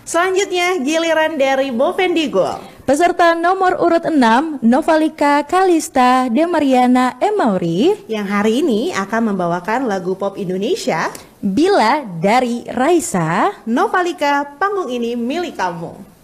Selanjutnya giliran dari Bovendigul. Peserta nomor urut 6, Novalika Kalista Demariana Emauri, yang hari ini akan membawakan lagu pop Indonesia Bila dari Raisa. Novalika, panggung ini milik kamu.